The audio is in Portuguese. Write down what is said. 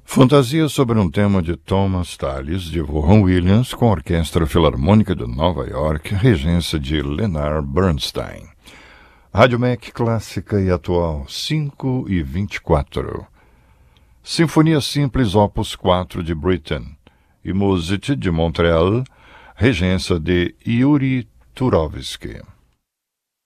Fantasia sobre um tema de Thomas Tallis, de Vaughan Williams, com a Orquestra Filarmônica de Nova York, regência de Leonard Bernstein. Rádio MEC Clássica e Atual, 5h24. Sinfonia Simples, Opus 4, de Britten, e Musette de Montreal, regência de Yuri Turovsky.